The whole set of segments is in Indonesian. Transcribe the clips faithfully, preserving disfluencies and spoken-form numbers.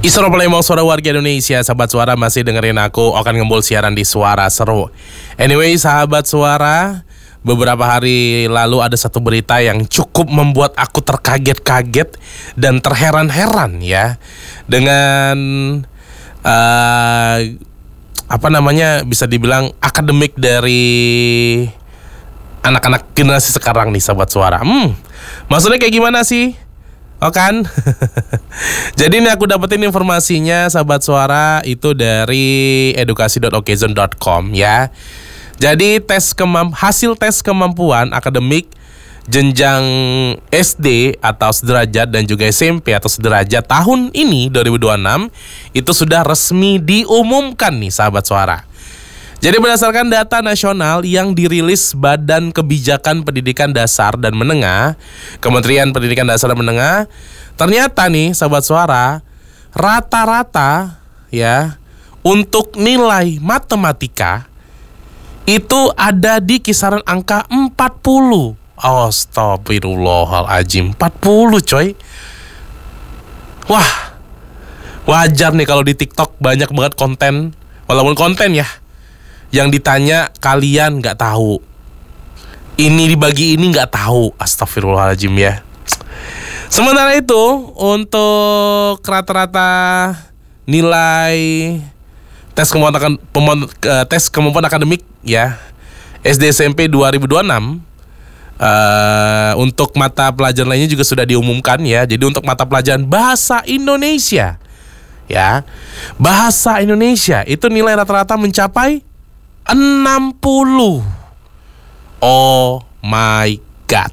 Isro Palembang, suara warga Indonesia. Sahabat suara masih dengerin aku akan ngembul siaran di Suara Seru. Anyway, sahabat suara, beberapa hari lalu ada satu berita yang cukup membuat aku terkaget-kaget dan terheran-heran ya. Dengan uh, apa namanya, bisa dibilang akademik dari anak-anak generasi sekarang nih sahabat suara. Hmm, maksudnya kayak gimana sih? Oh kan? Jadi ini aku dapetin informasinya sahabat suara itu dari edukasi dot okezone dot com ya. Jadi tes kemamp- hasil tes kemampuan akademik jenjang S D atau sederajat dan juga S M P atau sederajat tahun ini dua ribu dua puluh enam itu sudah resmi diumumkan nih sahabat suara. Jadi berdasarkan data nasional yang dirilis Badan Kebijakan Pendidikan Dasar dan Menengah, Kementerian Pendidikan Dasar dan Menengah, ternyata nih sahabat suara, rata-rata ya untuk nilai matematika itu ada di kisaran angka empat puluh. Astagfirullahaladzim, empat puluh coy. Wah, wajar nih kalau di TikTok banyak banget konten, walaupun konten ya, yang ditanya kalian nggak tahu, ini dibagi ini nggak tahu. Astagfirullahaladzim ya. Sementara itu untuk rata-rata nilai tes kemampuan tes kemampuan akademik ya S D S M P dua ribu dua puluh enam uh, untuk mata pelajaran lainnya juga sudah diumumkan ya. Jadi untuk mata pelajaran bahasa Indonesia ya, bahasa Indonesia itu nilai rata-rata mencapai enam puluh. Oh my god.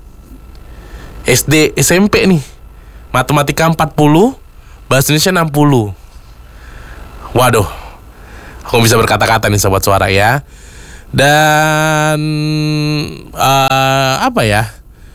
S D S M P nih matematika empat puluh, bahasa Indonesia enam puluh. Waduh, aku bisa berkata-kata nih sobat suara ya. Dan uh, apa ya,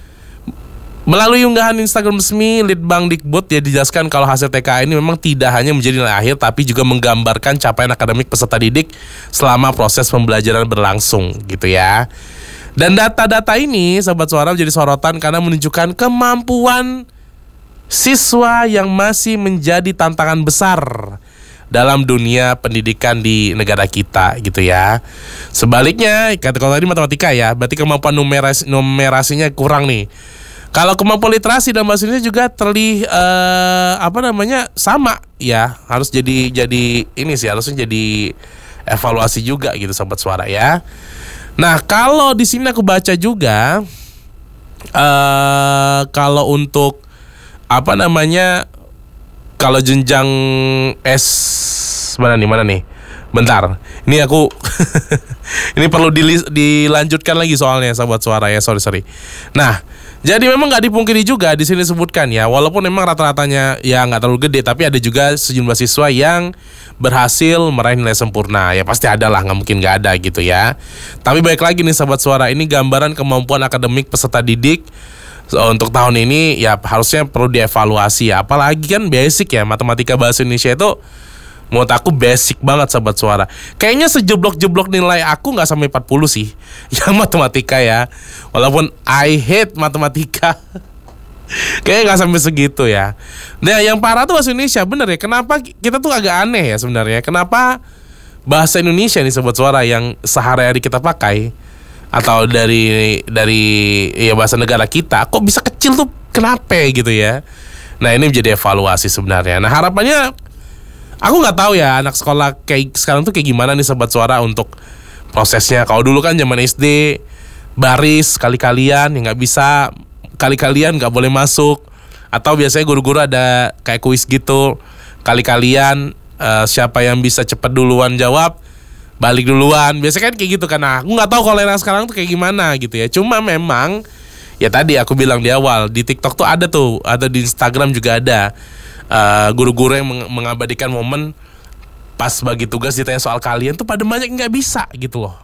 melalui unggahan Instagram resmi Litbangdikbud ya dijelaskan kalau hasil T K A ini memang tidak hanya menjadi nilai akhir tapi juga menggambarkan capaian akademik peserta didik selama proses pembelajaran berlangsung gitu ya. Dan data-data ini sahabat suara menjadi sorotan karena menunjukkan kemampuan siswa yang masih menjadi tantangan besar dalam dunia pendidikan di negara kita gitu ya. Sebaliknya, kata kalau tadi matematika ya, berarti kemampuan numerasi, numerasinya kurang nih. Kalau kemampuan literasi dan bahasa Indonesia juga terlihat uh, apa namanya sama ya, harus jadi jadi ini sih harusnya jadi evaluasi juga gitu sobat suara ya. Nah kalau di sini aku baca juga uh, kalau untuk apa namanya kalau jenjang S mana nih mana nih, bentar ini aku ini perlu dil- dilanjutkan lagi soalnya sobat suara ya, sorry sorry. Nah jadi memang nggak dipungkiri juga di sini disebutkan ya, walaupun memang rata-ratanya ya nggak terlalu gede, tapi ada juga sejumlah siswa yang berhasil meraih nilai sempurna. Ya pasti ada lah, nggak mungkin nggak ada gitu ya. Tapi baik lagi nih sahabat suara, ini gambaran kemampuan akademik peserta didik so, untuk tahun ini ya harusnya perlu dievaluasi ya. Apalagi kan basic ya, matematika bahasa Indonesia itu menurut aku basic banget sahabat suara. Kayaknya sejeblok-jeblok nilai aku gak sampai empat puluh sih yang matematika ya. Walaupun I hate matematika kayaknya gak sampai segitu ya. Nah yang parah tuh bahasa Indonesia, bener ya. Kenapa kita tuh agak aneh ya sebenarnya. Kenapa bahasa Indonesia nih sahabat suara yang sehari-hari kita pakai atau dari dari ya bahasa negara kita kok bisa kecil tuh, kenapa gitu ya. Nah ini menjadi evaluasi sebenarnya. Nah harapannya, aku nggak tahu ya anak sekolah kayak sekarang tuh kayak gimana nih sobat suara untuk prosesnya. Kalau dulu kan zaman S D baris kali-kalian ya nggak bisa, kali-kalian nggak boleh masuk, atau biasanya guru-guru ada kayak kuis gitu, kali-kalian uh, siapa yang bisa cepat duluan jawab balik duluan. Biasanya kan kayak gitu kan. Nah, aku nggak tahu kalau anak sekarang tuh kayak gimana gitu ya. Cuma memang ya tadi aku bilang di awal di TikTok tuh ada tuh, atau di Instagram juga ada. Uh, guru-guru yang meng- mengabadikan momen pas bagi tugas ditanya soal kalian tuh pada banyak nggak bisa gitu loh.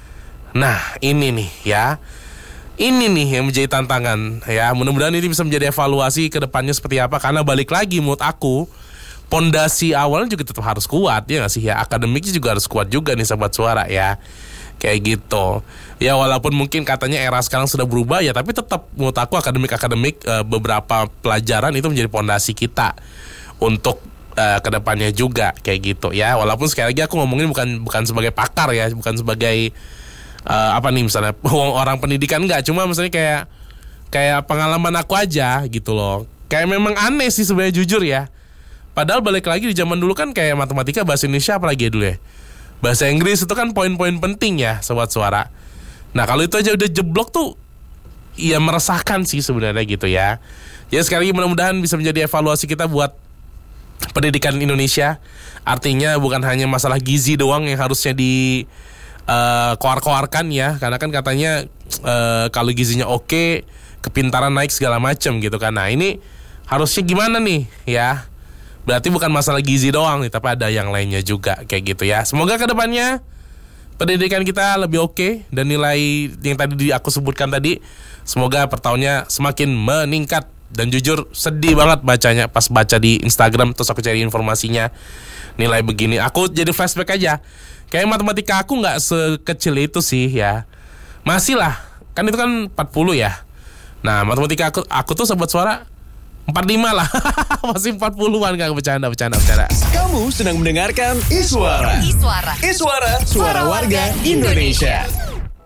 Nah ini nih ya, ini nih yang menjadi tantangan ya. Mudah-mudahan ini bisa menjadi evaluasi ke depannya seperti apa. Karena balik lagi menurut aku pondasi awalnya juga tetap harus kuat ya nggak sih ya. Akademiknya juga harus kuat juga nih sahabat suara ya. Kayak gitu. Ya walaupun mungkin katanya era sekarang sudah berubah ya, tapi tetap menurut aku akademik-akademik e, beberapa pelajaran itu menjadi pondasi kita untuk uh, kedepannya juga kayak gitu ya. Walaupun sekali lagi aku ngomongin bukan bukan sebagai pakar ya, bukan sebagai uh, apa nih misalnya orang pendidikan, enggak, cuma misalnya kayak kayak pengalaman aku aja gitu loh. Kayak memang aneh sih sebenarnya, jujur ya. Padahal balik lagi di zaman dulu kan kayak matematika, bahasa Indonesia apalagi ya dulu ya, bahasa Inggris itu kan poin-poin penting ya sobat suara. Nah kalau itu aja udah jeblok tuh ya meresahkan sih sebenarnya gitu ya. Ya sekali lagi mudah-mudahan bisa menjadi evaluasi kita buat pendidikan Indonesia. Artinya bukan hanya masalah gizi doang yang harusnya di uh, koar-koarkan ya. Karena kan katanya uh, kalau gizinya oke, kepintaran naik segala macam gitu kan. Nah ini harusnya gimana nih ya? Berarti bukan masalah gizi doang nih, tapi ada yang lainnya juga kayak gitu ya. Semoga kedepannya pendidikan kita lebih oke dan nilai yang tadi aku sebutkan tadi, semoga per tahunnya semakin meningkat. Dan jujur sedih banget bacanya pas baca di Instagram, terus aku cari informasinya nilai begini, aku jadi flashback aja. Kayak matematika aku nggak sekecil itu sih ya. Masih lah, kan itu kan empat puluh ya. Nah matematika aku aku tuh sobat suara empat puluh lima lah. Masih empat puluhan, gak bercanda, bercanda, bercanda. Kamu sedang mendengarkan Iswara. Iswara. Iswara, suara warga Indonesia.